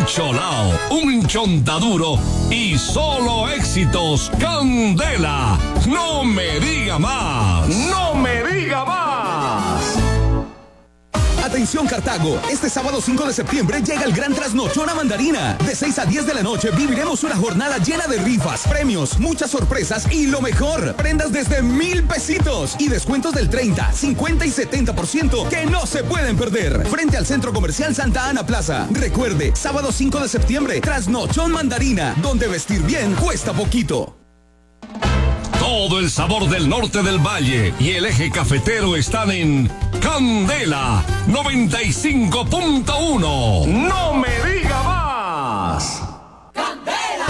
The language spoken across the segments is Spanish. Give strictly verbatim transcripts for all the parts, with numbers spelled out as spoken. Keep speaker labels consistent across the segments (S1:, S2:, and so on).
S1: un cholao, un chontaduro y solo éxitos. Candela, no me diga más, no me diga más.
S2: Atención Cartago, este sábado cinco de septiembre llega el gran trasnochón a Mandarina. De seis a diez de la noche viviremos una jornada llena de rifas, premios, muchas sorpresas y lo mejor, prendas desde mil pesitos y descuentos del treinta, cincuenta y setenta por ciento que no se pueden perder. Frente al Centro Comercial Santa Ana Plaza. Recuerde, sábado cinco de septiembre, trasnochón Mandarina, donde vestir bien cuesta poquito.
S1: Todo el sabor del norte del valle y el eje cafetero están en Candela noventa y cinco punto uno. ¡No me diga más! ¡Candela!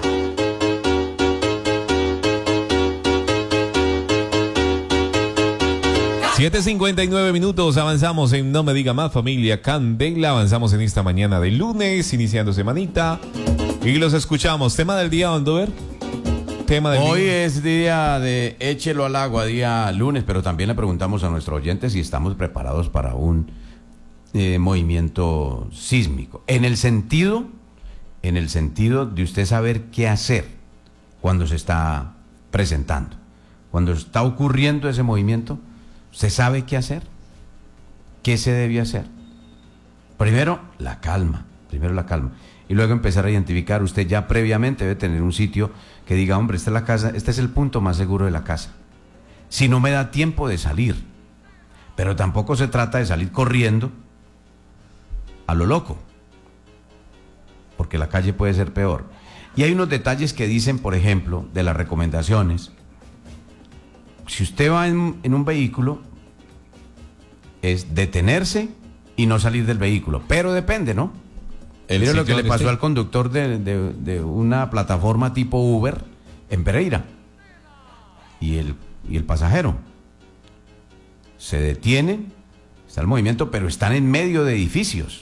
S3: siete cincuenta y nueve minutos, avanzamos en No Me Diga Más, familia Candela. Avanzamos en esta mañana de lunes, iniciando semanita. Y los escuchamos. Tema del día, Ondover. Tema del
S4: Hoy
S3: día.
S4: es día de échelo al agua, día lunes, pero también le preguntamos a nuestros oyentes si estamos preparados para un eh, movimiento sísmico. En el sentido, en el sentido de usted saber qué hacer cuando se está presentando. Cuando está ocurriendo ese movimiento, ¿usted sabe qué hacer? ¿Qué se debe hacer? Primero, la calma. Primero la calma. Y luego empezar a identificar. Usted ya previamente debe tener un sitio que diga, hombre, esta es la casa, este es el punto más seguro de la casa. Si no me da tiempo de salir. Pero tampoco se trata de salir corriendo a lo loco. Porque la calle puede ser peor. Y hay unos detalles que dicen, por ejemplo, de las recomendaciones. Si usted va en, en un vehículo, es detenerse y no salir del vehículo. Pero depende, ¿no? Mira lo que le pasó al conductor de, de, de una plataforma tipo Uber en Pereira. Y el, y el pasajero. Se detienen, está el movimiento, pero están en medio de edificios.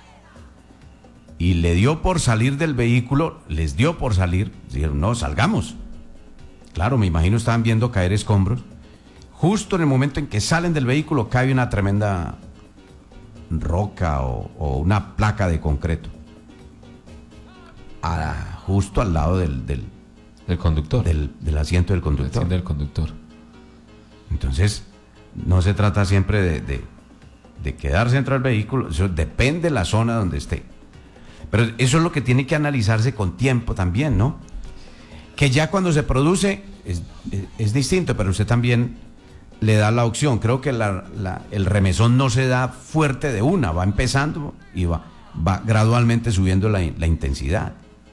S4: Y le dio por salir del vehículo, les dio por salir. Dijeron, no, salgamos. Claro, me imagino estaban viendo caer escombros. Justo en el momento en que salen del vehículo cae una tremenda roca o, o una placa de concreto. A, justo al lado del, del,
S3: del conductor.
S4: Del, del asiento del conductor.
S3: El asiento del conductor.
S4: Entonces, no se trata siempre de, de, de quedarse dentro del vehículo. Eso depende de la zona donde esté. Pero eso es lo que tiene que analizarse con tiempo también, ¿no? Que ya cuando se produce es, es, es distinto, pero usted también le da la opción. Creo que la, la, el remesón no se da fuerte de una, va empezando y va, va gradualmente subiendo la, la intensidad.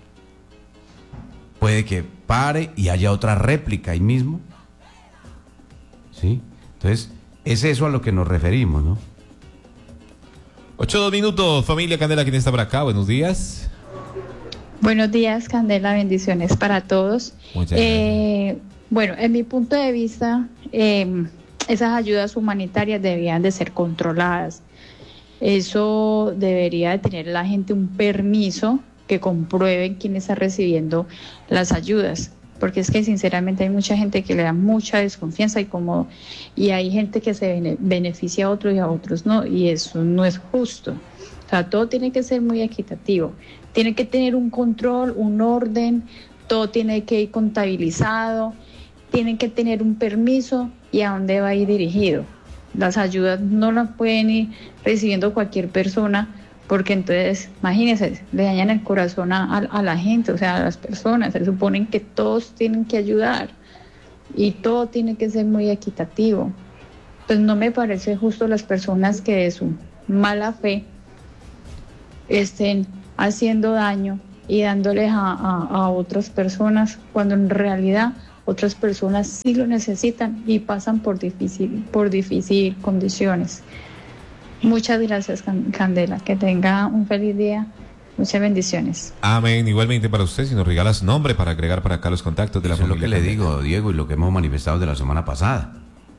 S4: Puede que pare y haya otra réplica ahí mismo. ¿Sí? Entonces, es eso a lo que nos referimos, ¿no?
S3: Ocho dos minutos, familia Candela, ¿quién está por acá? Buenos días.
S5: Buenos días, Candela, bendiciones para todos.
S3: Muchas
S5: eh,
S3: gracias.
S5: Bueno, en mi punto de vista, eh, esas ayudas humanitarias debían de ser controladas. Eso debería de tener la gente un permiso que comprueben quién está recibiendo las ayudas, porque es que sinceramente hay mucha gente que le da mucha desconfianza y como y hay gente que se bene, beneficia a otros y a otros no, y eso no es justo. O sea, todo tiene que ser muy equitativo, tiene que tener un control, un orden, todo tiene que ir contabilizado, tienen que tener un permiso y a dónde va a ir dirigido. Las ayudas no las pueden ir recibiendo cualquier persona, porque entonces, imagínense, le dañan el corazón a, a, a la gente, o sea, a las personas. Se suponen que todos tienen que ayudar y todo tiene que ser muy equitativo. Pues no me parece justo las personas que de su mala fe estén haciendo daño y dándoles a, a, a otras personas, cuando en realidad otras personas sí lo necesitan y pasan por difícil, por difícil condiciones. Muchas gracias, Candela. Que tenga un feliz día. Muchas bendiciones.
S3: Amén. Igualmente para usted, si nos regala su nombre para agregar para acá los contactos de la
S4: Eso
S3: familia.
S4: es lo que le
S3: Candela.
S4: digo, Diego, y lo que hemos manifestado de la semana pasada.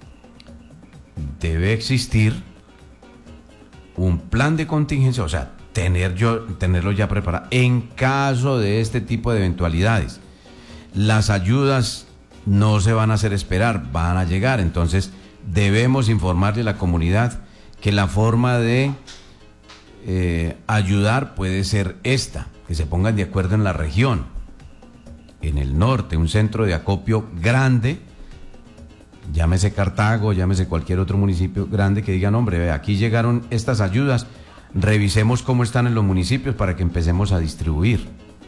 S4: Debe existir un plan de contingencia, o sea, tener yo, tenerlo ya preparado en caso de este tipo de eventualidades. Las ayudas no se van a hacer esperar, van a llegar. Entonces, debemos informarle a la comunidad que la forma de eh, ayudar puede ser esta, que se pongan de acuerdo en la región, en el norte, un centro de acopio grande, llámese Cartago, llámese cualquier otro municipio grande, que digan, hombre, ve, aquí llegaron estas ayudas, revisemos cómo están en los municipios para que empecemos a distribuir.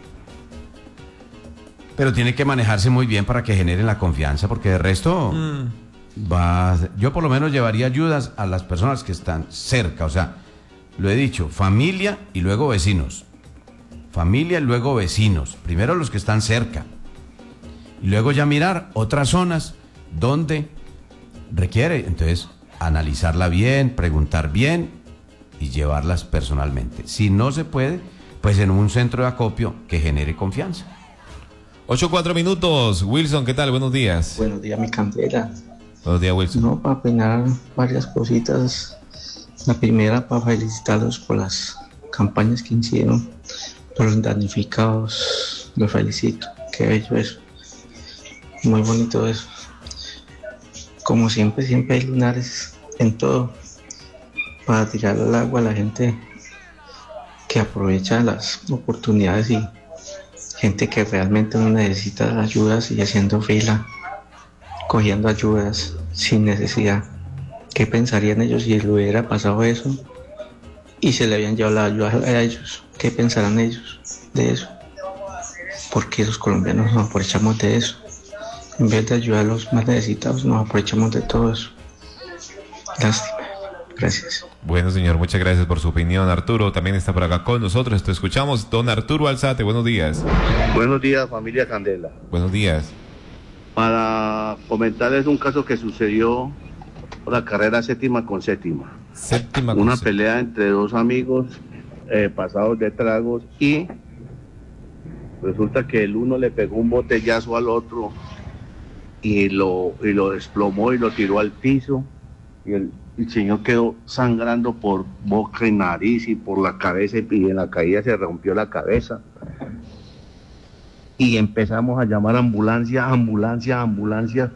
S4: Pero tiene que manejarse muy bien para que generen la confianza, porque de resto mm. va, yo por lo menos llevaría ayudas a las personas que están cerca, o sea, lo he dicho, familia y luego vecinos. Familia y luego vecinos. Primero los que están cerca. Y luego ya mirar otras zonas donde requiere. Entonces, analizarla bien, preguntar bien y llevarlas personalmente. Si no se puede, pues en un centro de acopio que genere confianza.
S3: Ocho, cuatro minutos. Wilson, ¿qué tal? Buenos días.
S6: Buenos días, mi Candela.
S3: Buenos días, Wilson.
S6: No, para opinar varias cositas. La primera, para felicitarlos por las campañas que hicieron, por los damnificados. Los felicito. Qué bello eso. Muy bonito eso. Como siempre, siempre hay lunares en todo. Para tirar al agua a la gente que aprovecha las oportunidades y gente que realmente no necesita ayudas y haciendo fila, cogiendo ayudas sin necesidad. ¿Qué pensarían ellos si les hubiera pasado eso y se le habían llevado la ayuda a ellos? ¿Qué pensarán ellos de eso? Porque los colombianos nos aprovechamos de eso. En vez de ayudar a los más necesitados, nos aprovechamos de todo eso. Lástima. Gracias.
S3: Bueno, señor, muchas gracias por su opinión. Arturo también está por acá con nosotros. Te escuchamos. Don Arturo Alzate, buenos días.
S7: Buenos días, familia Candela.
S3: Buenos días.
S7: Para comentarles un caso que sucedió por la carrera séptima con séptima.
S3: Séptima con
S7: Una
S3: séptima.
S7: pelea entre dos amigos eh, pasados de tragos y resulta que el uno le pegó un botellazo al otro y lo, y lo desplomó y lo tiró al piso y el El señor quedó sangrando por boca y nariz y por la cabeza y en la caída se rompió la cabeza. Y empezamos a llamar ambulancia, ambulancia, ambulancia.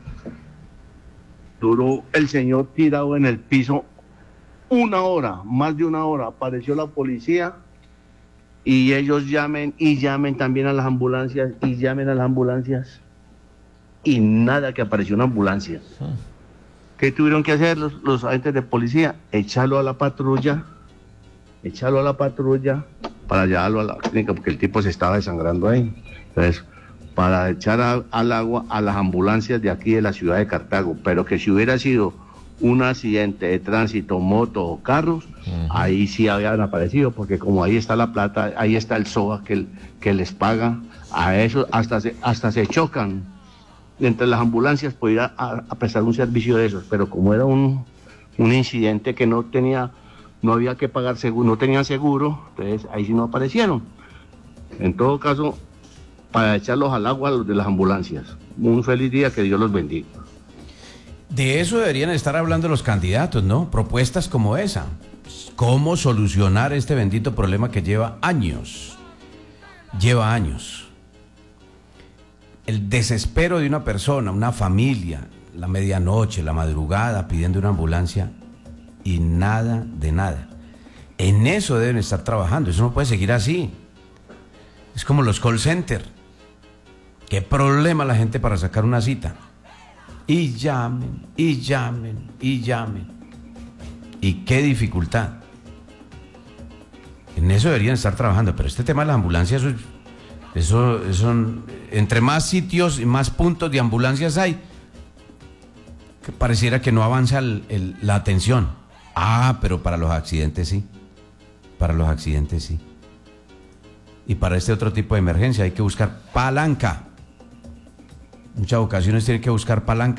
S7: Duró el señor tirado en el piso una hora, más de una hora. Apareció la policía y ellos llamen y llamen también a las ambulancias y llamen a las ambulancias. Y nada, que apareció una ambulancia. ¿Qué tuvieron que hacer los, los agentes de policía? Echarlo a la patrulla, echarlo a la patrulla para llevarlo a la clínica, porque el tipo se estaba desangrando ahí. Entonces, para echar a, al agua a las ambulancias de aquí de la ciudad de Cartago. Pero que si hubiera sido un accidente de tránsito, moto o carros, uh-huh. ahí sí habían aparecido, porque como ahí está la plata, ahí está el S O A que, que les paga, a eso hasta se, hasta se chocan entre las ambulancias por ir a, a prestar un servicio de esos, pero como era un, un incidente que no tenía, no había que pagar seguro, no tenían seguro, entonces ahí sí no aparecieron. En todo caso, para echarlos al agua a los de las ambulancias. Un feliz día, que Dios los bendiga.
S4: De eso deberían estar hablando los candidatos, ¿no? Propuestas como esa. ¿Cómo solucionar este bendito problema que lleva años? Lleva años. El desespero de una persona, una familia, la medianoche, la madrugada, pidiendo una ambulancia y nada de nada. En eso deben estar trabajando. Eso no puede seguir así. Es como los call centers. Qué problema la gente para sacar una cita. Y llamen, y llamen, y llamen. Y qué dificultad. En eso deberían estar trabajando. Pero este tema de las ambulancias, eso, eso, eso entre más sitios y más puntos de ambulancias hay, que pareciera que no avanza el, el, la atención. Ah, pero para los accidentes sí. Para los accidentes sí. Y para este otro tipo de emergencia hay que buscar palanca. Muchas ocasiones tiene que buscar palanca.